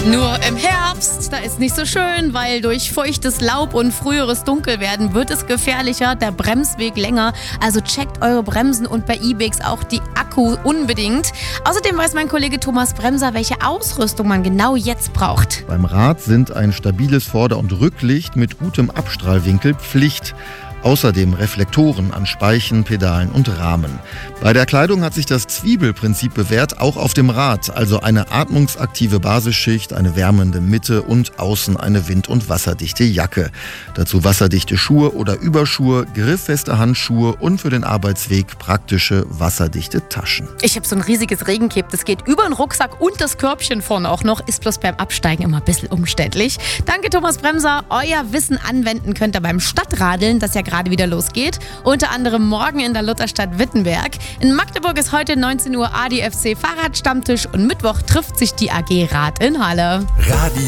Nur im Herbst, da ist nicht so schön, weil durch feuchtes Laub und früheres Dunkelwerden wird es gefährlicher, der Bremsweg länger. Also checkt eure Bremsen und bei E-Bikes auch die Akku unbedingt. Außerdem weiß mein Kollege Thomas Bremser, welche Ausrüstung man genau jetzt braucht. Beim Rad sind ein stabiles Vorder- und Rücklicht mit gutem Abstrahlwinkel Pflicht. Außerdem Reflektoren an Speichen, Pedalen und Rahmen. Bei der Kleidung hat sich das Zwiebelprinzip bewährt, auch auf dem Rad. Also eine atmungsaktive Basisschicht, eine wärmende Mitte und außen eine wind- und wasserdichte Jacke. Dazu wasserdichte Schuhe oder Überschuhe, grifffeste Handschuhe und für den Arbeitsweg praktische wasserdichte Taschen. Ich habe so ein riesiges Regencape, das geht über den Rucksack und das Körbchen vorne auch noch. Ist bloß beim Absteigen immer ein bisschen umständlich. Danke Thomas Bremser. Euer Wissen anwenden könnt ihr beim Stadtradeln, das ja gerade wieder losgeht. Unter anderem morgen in der Lutherstadt Wittenberg. In Magdeburg ist heute 19 Uhr ADFC Fahrradstammtisch und Mittwoch trifft sich die AG Rad in Halle.